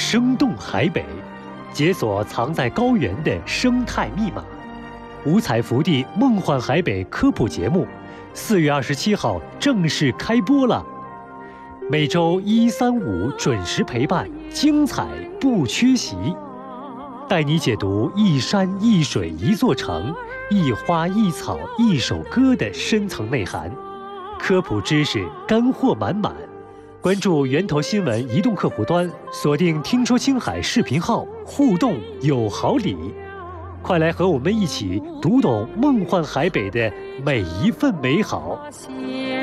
生动海北，解锁藏在高原的生态密码。五彩福地梦幻海北科普节目，4月27号正式开播了。每周1、3、5准时陪伴，精彩不缺席。带你解读一山一水一座城，一花一草一首歌的深层内涵，科普知识干货满满。关注源头新闻移动客户端，锁定听说青海视频号，互动有好礼。快来和我们一起读懂梦幻海北的每一份美好。